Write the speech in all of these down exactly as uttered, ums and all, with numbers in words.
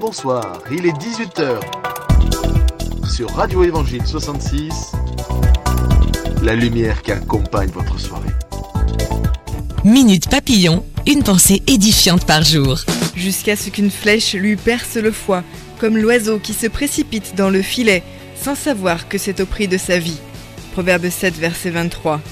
bonsoir, il est dix-huit heures. Sur Radio Évangile soixante-six, la lumière qui accompagne votre soirée. Minute Papillon, une pensée édifiante par jour. Jusqu'à ce qu'une flèche lui perce le foie, comme l'oiseau qui se précipite dans le filet, sans savoir que c'est au prix de sa vie. Proverbe sept, verset vingt-trois.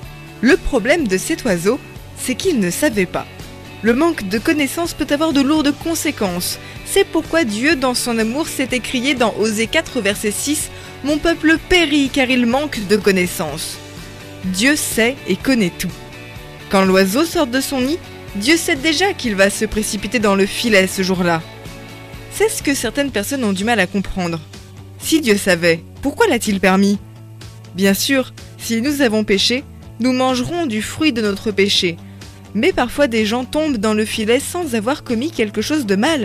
Le problème de cet oiseau, c'est qu'il ne savait pas. Le manque de connaissances peut avoir de lourdes conséquences. C'est pourquoi Dieu, dans son amour, s'est écrié dans Osée quatre, verset six « Mon peuple périt car il manque de connaissances ». Dieu sait et connaît tout. Quand l'oiseau sort de son nid, Dieu sait déjà qu'il va se précipiter dans le filet ce jour-là. C'est ce que certaines personnes ont du mal à comprendre. Si Dieu savait, pourquoi l'a-t-il permis ? Bien sûr, si nous avons péché, nous mangerons du fruit de notre péché. Mais parfois des gens tombent dans le filet sans avoir commis quelque chose de mal.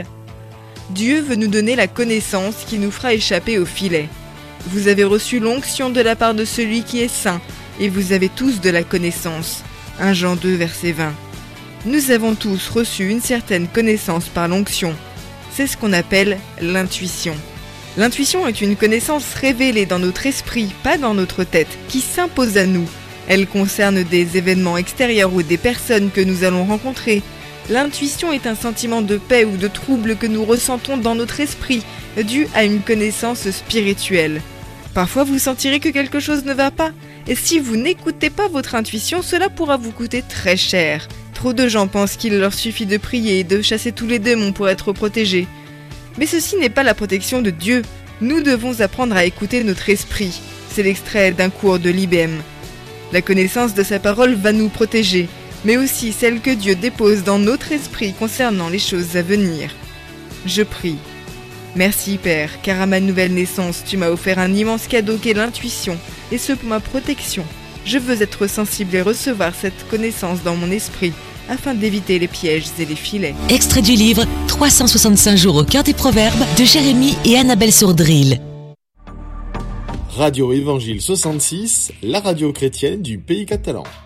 Dieu veut nous donner la connaissance qui nous fera échapper au filet. Vous avez reçu l'onction de la part de celui qui est saint, et vous avez tous de la connaissance. premier Jean deux, verset vingt. Nous avons tous reçu une certaine connaissance par l'onction. C'est ce qu'on appelle l'intuition. L'intuition est une connaissance révélée dans notre esprit, pas dans notre tête, qui s'impose à nous. Elle concerne des événements extérieurs ou des personnes que nous allons rencontrer. L'intuition est un sentiment de paix ou de trouble que nous ressentons dans notre esprit, dû à une connaissance spirituelle. Parfois vous sentirez que quelque chose ne va pas, et si vous n'écoutez pas votre intuition, cela pourra vous coûter très cher. Trop de gens pensent qu'il leur suffit de prier et de chasser tous les démons pour être protégés. Mais ceci n'est pas la protection de Dieu. Nous devons apprendre à écouter notre esprit. C'est l'extrait d'un cours de l'I B M. La connaissance de sa parole va nous protéger, mais aussi celle que Dieu dépose dans notre esprit concernant les choses à venir. Je prie. Merci Père, car à ma nouvelle naissance, tu m'as offert un immense cadeau qu'est l'intuition, et ce pour ma protection. Je veux être sensible et recevoir cette connaissance dans mon esprit, afin d'éviter les pièges et les filets. Extrait du livre trois cent soixante-cinq jours au cœur des proverbes de Jérémie et Annabelle Sourdril. Radio Évangile soixante-six, la radio chrétienne du pays catalan.